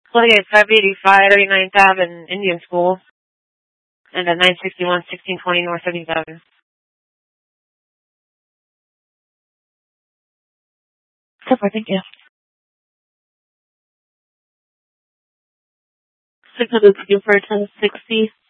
Play at 585 39th Ave in Indian School. And at 961 1620 North 77th. Super, thank you. Signal to you for 1060.